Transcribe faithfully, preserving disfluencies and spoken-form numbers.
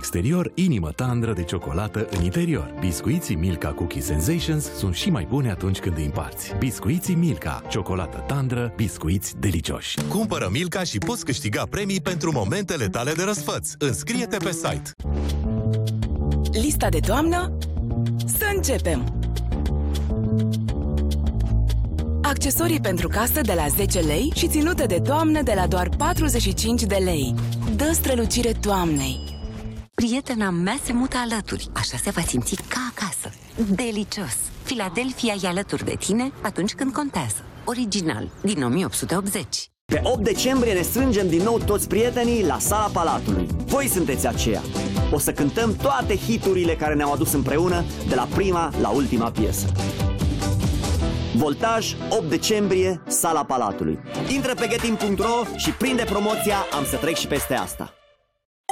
exterior, inimă tandră de ciocolată în interior. Biscuiții Milka Cookie Sensations sunt și mai bune atunci când îi împarți. Biscuiții Milka, ciocolată tandră, biscuiți delicioși. Cumpără Milka și poți câștiga premii pentru momentele tale de răsfăț. Înscrie-te pe site. Lista de toamnă? Să începem! Accesorii pentru casă de la zece lei și ținute de toamnă de la doar patruzeci și cinci de lei. Dă strălucire toamnei! Prietena mea se mută alături, așa se va simți ca acasă. Delicios! Philadelphia e alături de tine atunci când contează. Original, din o mie opt sute optzeci. Pe opt decembrie ne strângem din nou toți prietenii la Sala Palatului. Voi sunteți aceia. O să cântăm toate hiturile care ne-au adus împreună, de la prima la ultima piesă. Voltaj, opt decembrie, Sala Palatului. Intră pe getin punct ro și prinde promoția Am să trec și peste asta.